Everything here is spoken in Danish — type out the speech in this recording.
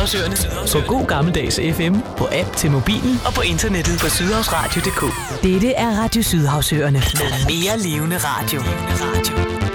Sydhavsøerne på god gammeldags FM, på app til mobilen og på internettet på sydhavsradio.dk. Dette er Radio Sydhavsøerne med mere levende radio.